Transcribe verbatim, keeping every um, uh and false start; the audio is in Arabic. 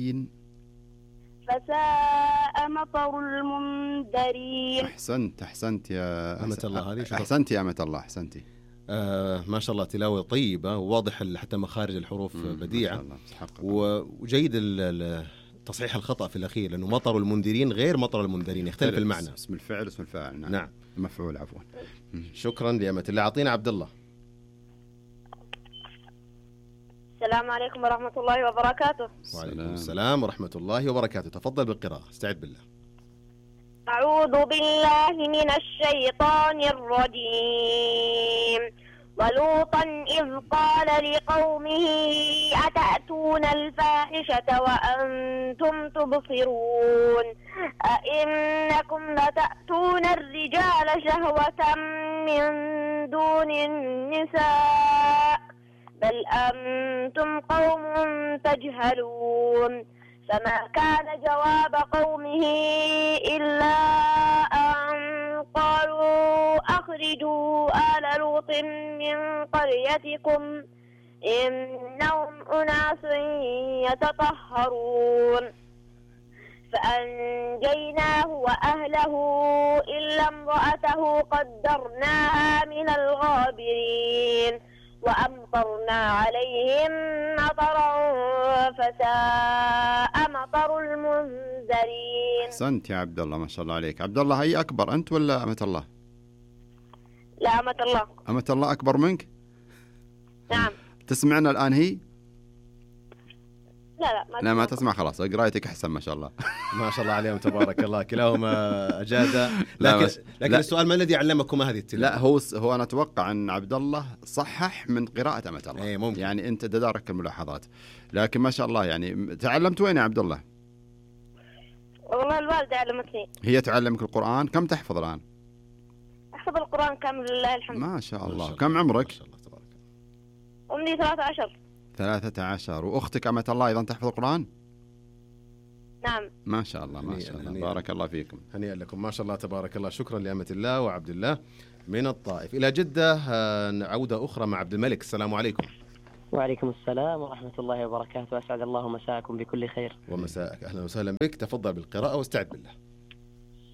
فساء مطر المنذرين. أحسنت أحسنت يا أمة الله. هذه أحسنت يا أمة الله أحسنتي. آه ما شاء الله تلاوة طيبة وواضح حتى مخارج الحروف بديعة، وجيد تصحيح الخطأ في الأخير، لأنه مطر المنذرين غير مطر المنذرين، يختلف المعنى. اسم الفعل اسم الفاعل. نعم, نعم. مفعول عفوا. شكرا لأمة الله. أعطينا عبد الله. السلام عليكم ورحمة الله وبركاته. وعليكم السلام ورحمة الله وبركاته. تفضل بالقراءة. استعد بالله. أعوذ بالله من الشيطان الرجيم. ولوطا إذ قال لقومه أتأتون الفاحشة وأنتم تبصرون أئنكم لتأتون الرجال شهوة من دون النساء بل أنتم قوم تجهلون. فما كان جواب قومه إلا أن قالوا أخرجوا آل لوط من قريتكم إنهم أناس يتطهرون. فأنجيناه وأهله إلا امرأته قدرناها من الغابرين وأمطرنا عليهم مطرا فساء مطر المنذرين. أحسنت يا عبد الله، ما شاء الله عليك. عبد الله هي أكبر أنت ولا أمة الله؟ لا أمة الله. أمة الله أكبر منك؟ نعم. تسمعنا الآن هي؟ لا لا ما, لا ما تسمع. خلاص قرايتك أحسن ما شاء الله. ما شاء الله عليهم تبارك الله، كلاهما أجادا. لكن, لكن السؤال ما الذي علمكم هذه التلاوة؟ لا هو هو أنا أتوقع أن عبد الله صحح من قراءة أمة الله. أي ممكن. يعني أنت تدارك الملاحظات، لكن ما شاء الله. يعني تعلمت وين يا عبد الله؟ والله الوالدة علمتني. هي تعلمك القرآن؟ كم تحفظ الآن؟ أحفظ القرآن كامل لله الحمد. ما شاء الله. ما شاء كم عمرك؟ ما شاء الله تبارك الله. عمري ثلاثة عشر. ثلاثة عشر. وأختك أمة الله أيضا تحفظ القرآن؟ نعم. ما شاء الله ما شاء الله. بارك الله فيكم. هنيئا لكم ما شاء الله تبارك الله. شكرا لأمة الله وعبد الله من الطائف. إلى جدة عودة أخرى مع عبد الملك. السلام عليكم. وعليكم السلام ورحمة الله وبركاته. أسعد الله مساءكم بكل خير. ومساءك أهلا وسهلا بك. تفضل بالقراءة واستعد بالله.